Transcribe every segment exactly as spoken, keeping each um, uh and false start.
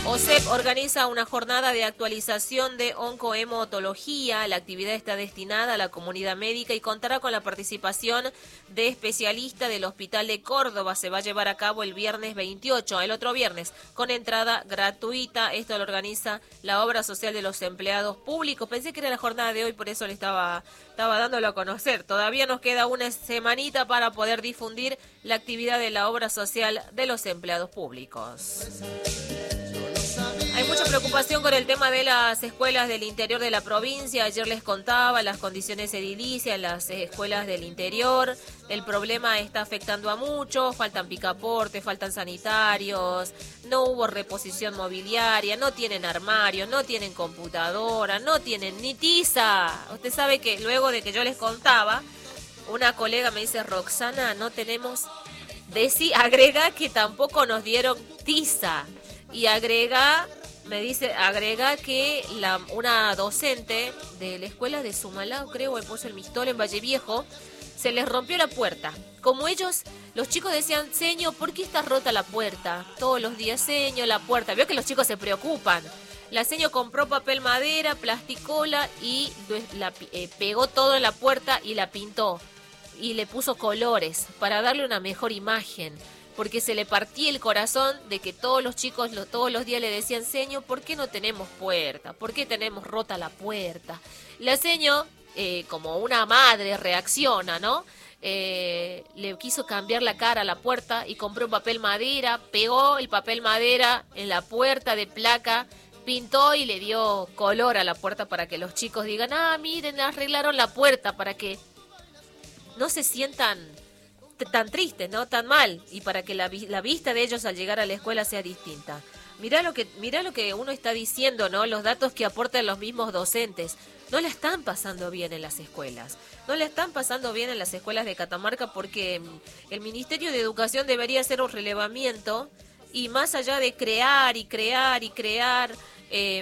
O S E P organiza una jornada de actualización de oncohematología. La actividad está destinada a la comunidad médica y contará con la participación de especialistas del Hospital de Córdoba. Se va a llevar a cabo el viernes veintiocho, el otro viernes, con entrada gratuita. Esto lo organiza la Obra Social de los Empleados Públicos. Pensé que era la jornada de hoy, por eso le estaba, estaba dándolo a conocer. Todavía nos queda una semanita para poder difundir la actividad de la Obra Social de los Empleados Públicos. Hay mucha preocupación con el tema de las escuelas del interior de la provincia. Ayer les contaba las condiciones edilicias en las escuelas del interior. El problema está afectando a muchos. Faltan picaportes, faltan sanitarios, no hubo reposición mobiliaria, no tienen armario, no tienen computadora, no tienen ni tiza. Usted sabe que luego de que yo les contaba, una colega me dice, Roxana, no tenemos... Decí, agrega que tampoco nos dieron tiza. Y agrega... Me dice, agrega que la, una docente de la escuela de Sumalao, creo, en Pozo El Mistol, en Valle Viejo, se les rompió la puerta. Como ellos, los chicos decían, señor, ¿por qué está rota la puerta? Todos los días, señor, la puerta. Veo que los chicos se preocupan. La señor compró papel madera, plasticola y la, eh, pegó todo en la puerta y la pintó. Y le puso colores para darle una mejor imagen. Porque se le partía el corazón de que todos los chicos lo, todos los días le decían, señor, ¿por qué no tenemos puerta? ¿Por qué tenemos rota la puerta? La señor, eh, como una madre, reacciona, ¿no? Eh, le quiso cambiar la cara a la puerta y compró un papel madera, pegó el papel madera en la puerta de placa, pintó y le dio color a la puerta para que los chicos digan, ah, miren, arreglaron la puerta, para que no se sientan... tan tristes, ¿no? Tan mal, y para que la, la vista de ellos al llegar a la escuela sea distinta. Mirá lo que mirá lo que uno está diciendo, ¿no? Los datos que aportan los mismos docentes. No la están pasando bien en las escuelas. No la están pasando bien en las escuelas de Catamarca porque el Ministerio de Educación debería hacer un relevamiento y más allá de crear y crear y crear... Eh,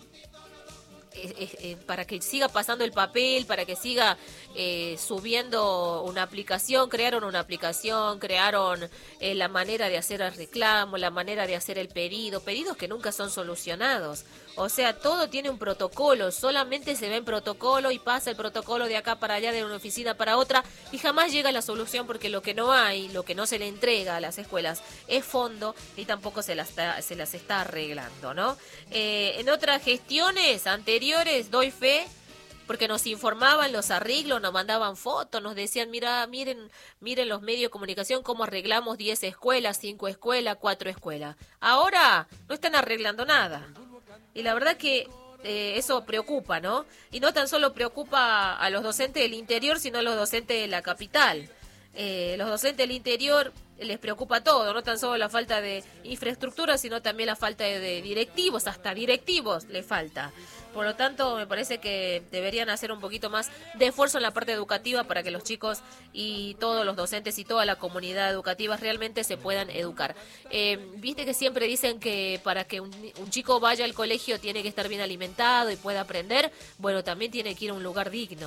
Eh, eh, eh, para que siga pasando el papel, para que siga eh, subiendo una aplicación, crearon una aplicación, crearon eh, la manera de hacer el reclamo, la manera de hacer el pedido, pedidos que nunca son solucionados. O sea, todo tiene un protocolo, solamente se ve en protocolo y pasa el protocolo de acá para allá, de una oficina para otra, y jamás llega la solución porque lo que no hay, lo que no se le entrega a las escuelas es fondo y tampoco se las está, se las está arreglando, ¿no? Eh, en otras gestiones anteriores, doy fe, porque nos informaban los arreglos, nos mandaban fotos, nos decían, mira, miren, miren los medios de comunicación cómo arreglamos diez escuelas, cinco escuelas, cuatro escuelas. Ahora no están arreglando nada. Y la verdad que eh, eso preocupa, ¿no? Y no tan solo preocupa a los docentes del interior, sino a los docentes de la capital. Eh, los docentes del interior les preocupa todo, no tan solo la falta de infraestructura, sino también la falta de, de directivos, hasta directivos le falta. Por lo tanto, me parece que deberían hacer un poquito más de esfuerzo en la parte educativa para que los chicos y todos los docentes y toda la comunidad educativa realmente se puedan educar. Eh, Viste que siempre dicen que para que un, un chico vaya al colegio tiene que estar bien alimentado y pueda aprender. Bueno, también tiene que ir a un lugar digno.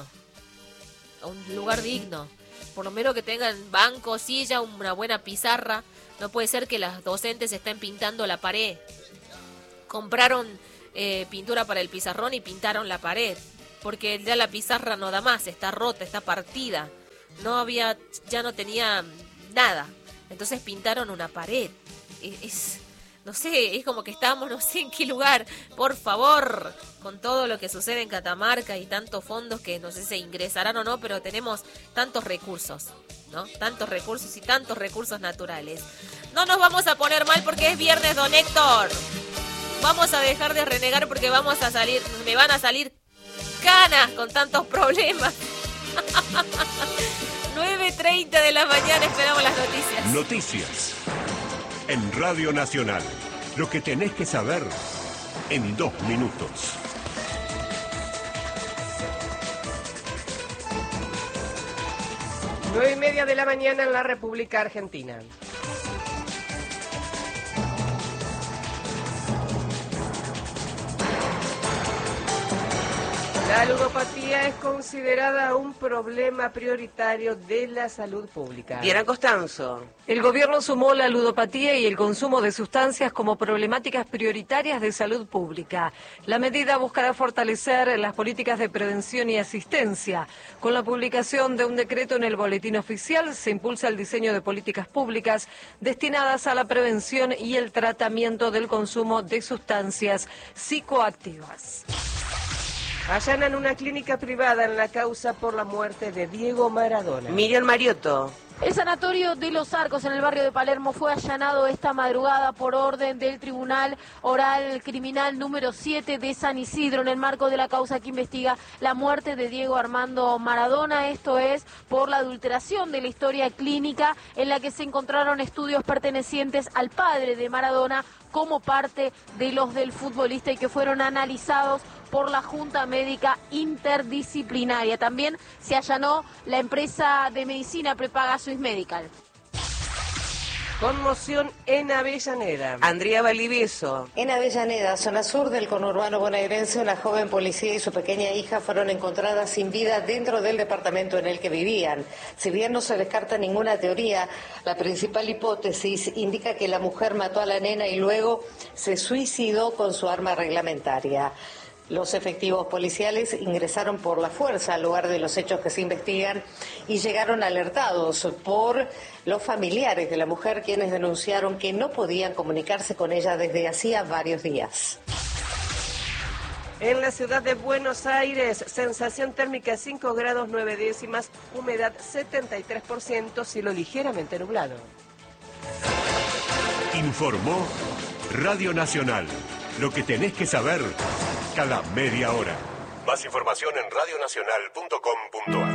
A un lugar digno. Por lo menos que tengan banco, silla, una buena pizarra. No puede ser que las docentes estén pintando la pared. Compraron eh, pintura para el pizarrón y pintaron la pared. Porque ya la pizarra no da más, está rota, está partida. No había, ya no tenía nada. Entonces pintaron una pared. Es, es no sé, es como que estamos no sé en qué lugar. Por favor, con todo lo que sucede en Catamarca y tantos fondos que no sé si se ingresarán o no, pero tenemos tantos recursos, ¿no? Tantos recursos y tantos recursos naturales. No nos vamos a poner mal porque es viernes, don Héctor. Vamos a dejar de renegar porque vamos a salir, me van a salir canas con tantos problemas. nueve treinta de la mañana, esperamos las noticias. Noticias. En Radio Nacional, lo que tenés que saber en dos minutos. Nueve y media de la mañana en la República Argentina. La ludopatía es considerada un problema prioritario de la salud pública. Diana Costanzo. El gobierno sumó la ludopatía y el consumo de sustancias como problemáticas prioritarias de salud pública. La medida buscará fortalecer las políticas de prevención y asistencia. Con la publicación de un decreto en el Boletín Oficial se impulsa el diseño de políticas públicas destinadas a la prevención y el tratamiento del consumo de sustancias psicoactivas. Allanan una clínica privada en la causa por la muerte de Diego Maradona. Miriam Mariotto. El sanatorio de Los Arcos en el barrio de Palermo fue allanado esta madrugada por orden del Tribunal Oral Criminal número siete de San Isidro en el marco de la causa que investiga la muerte de Diego Armando Maradona. Esto es por la adulteración de la historia clínica en la que se encontraron estudios pertenecientes al padre de Maradona como parte de los del futbolista y que fueron analizados por la Junta Médica Interdisciplinaria. También se allanó la empresa de medicina prepaga Swiss Medical. Conmoción en Avellaneda. Andrea Valdivieso. En Avellaneda, zona sur del conurbano bonaerense, una joven policía y su pequeña hija fueron encontradas sin vida dentro del departamento en el que vivían. Si bien no se descarta ninguna teoría, la principal hipótesis indica que la mujer mató a la nena y luego se suicidó con su arma reglamentaria. Los efectivos policiales ingresaron por la fuerza al lugar de los hechos que se investigan y llegaron alertados por los familiares de la mujer, quienes denunciaron que no podían comunicarse con ella desde hacía varios días. En la ciudad de Buenos Aires, sensación térmica cinco grados nueve décimas, humedad setenta y tres por ciento, cielo ligeramente nublado. Informó Radio Nacional. Lo que tenés que saber cada media hora. Más información en radionacional punto com punto ar.